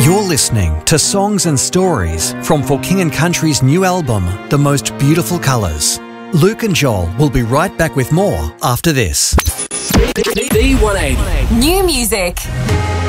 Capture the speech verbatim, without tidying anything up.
You're listening to Songs and Stories from For King and Country's new album, The Most Beautiful Colours. Luke and Joel will be right back with more after this. D one eighty. New music.